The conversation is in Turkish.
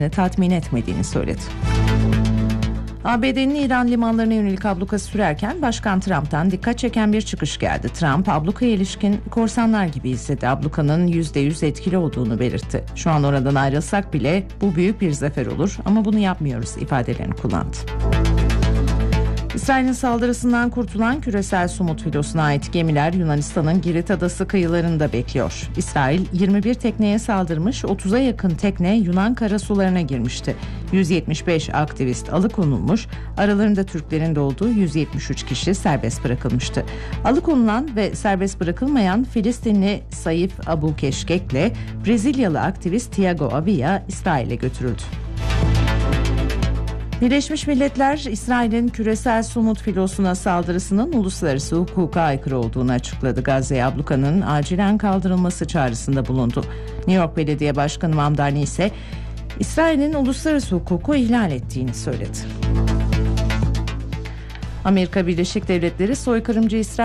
tatmin etmediğini söyledi. ABD'nin İran limanlarına yönelik ablukası sürerken Başkan Trump'tan dikkat çeken bir çıkış geldi. Trump, ablukaya ilişkin korsanlar gibi izledi. Ablukanın %100 etkili olduğunu belirtti. Şu an oradan ayrılsak bile bu büyük bir zafer olur ama bunu yapmıyoruz ifadelerini kullandı. İsrail'in saldırısından kurtulan küresel Sumut filosuna ait gemiler Yunanistan'ın Girit adası kıyılarında bekliyor. İsrail 21 tekneye saldırmış, 30'a yakın tekne Yunan karasularına girmişti. 175 aktivist alıkonulmuş, aralarında Türklerin de olduğu 173 kişi serbest bırakılmıştı. Alıkonulan ve serbest bırakılmayan Filistinli Saif Abu Keşkek'le Brezilyalı aktivist Tiago Avila İsrail'e götürüldü. Birleşmiş Milletler, İsrail'in küresel Sumut filosuna saldırısının uluslararası hukuka aykırı olduğunu açıkladı. Gazze ablukanın acilen kaldırılması çağrısında bulundu. New York Belediye Başkanı Mamdani ise İsrail'in uluslararası hukuku ihlal ettiğini söyledi. Amerika Birleşik Devletleri soykırımcı İsrail